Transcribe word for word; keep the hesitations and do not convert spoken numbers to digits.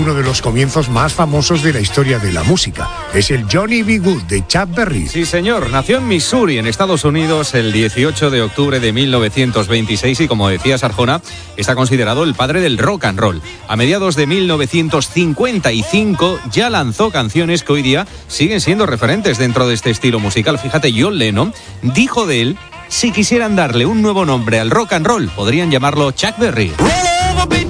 uno de los comienzos más famosos de la historia de la música. Es el Johnny B. Good de Chuck Berry. Sí, señor. Nació en Missouri, en Estados Unidos, el dieciocho de octubre de mil novecientos veintiséis y, como decía Arjona, está considerado el padre del rock and roll. A mediados de mil novecientos cincuenta y cinco ya lanzó canciones que hoy día siguen siendo referentes dentro de este estilo musical. Fíjate, John Lennon dijo de él: si quisieran darle un nuevo nombre al rock and roll, podrían llamarlo Chuck Berry.